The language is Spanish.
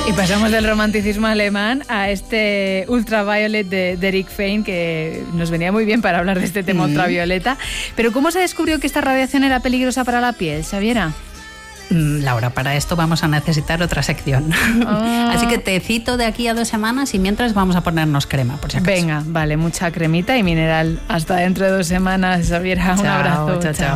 Y pasamos del romanticismo alemán a este Ultraviolet de Eric Fein, que nos venía muy bien para hablar de este tema ultravioleta. Pero ¿cómo se descubrió que esta radiación era peligrosa para la piel, Xaviera? Laura, para esto vamos a necesitar otra sección. Así que te cito de aquí a 2 semanas y mientras vamos a ponernos crema, por si acaso. Venga, vale, mucha cremita y mineral. Hasta dentro de 2 semanas, Xaviera. Un abrazo. Chao, chao.